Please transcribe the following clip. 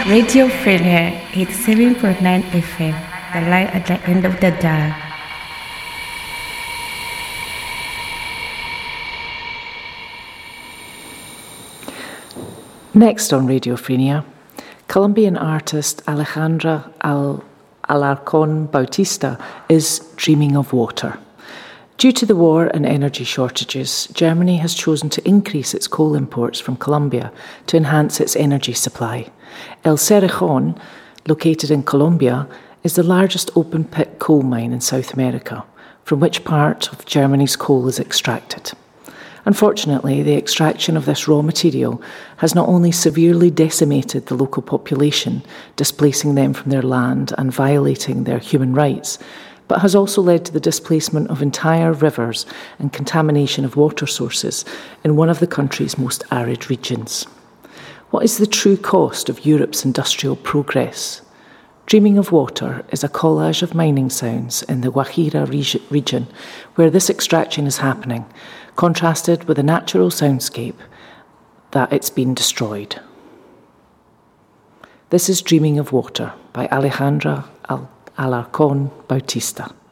Radio Failure 87.9 FM, the light at the end of the dial. Next on Radio Frenia, Colombian artist Alejandra Alarcón Bautista is dreaming of water. Due to the war and energy shortages, Germany has chosen to increase its coal imports from Colombia to enhance its energy supply. El Cerrejón, located in Colombia, is the largest open-pit coal mine in South America, from which part of Germany's coal is extracted. Unfortunately, the extraction of this raw material has not only severely decimated the local population, displacing them from their land and violating their human rights, but has also led to the displacement of entire rivers and contamination of water sources in one of the country's most arid regions. What is the true cost of Europe's industrial progress? Dreaming of Water is a collage of mining sounds in the Guajira region where this extraction is happening, contrasted with a natural soundscape that it's been destroyed. This is Dreaming of Water by Alejandra Alarcón Bautista.